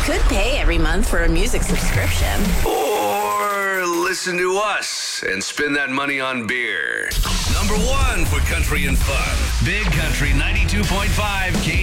could pay every month for a music subscription. Or listen to us and spend that money on beer. Number one for country and fun. Big Country 92.5 K.